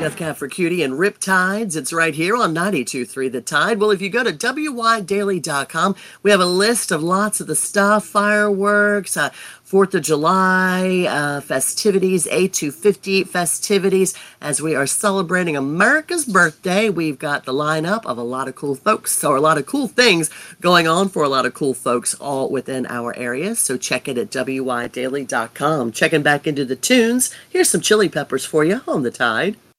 Death Cab for Cutie and Riptides. It's right here on 92.3 The Tide. Well, if you go to wydaily.com, we have a list of lots of the stuff, fireworks, 4th of July festivities, A250 festivities. As we are celebrating America's birthday, we've got the lineup of a lot of cool folks, or a lot of cool things going on for a lot of cool folks all within our area. So check it at wydaily.com. Checking back into the tunes, here's some Chili Peppers for you on The Tide.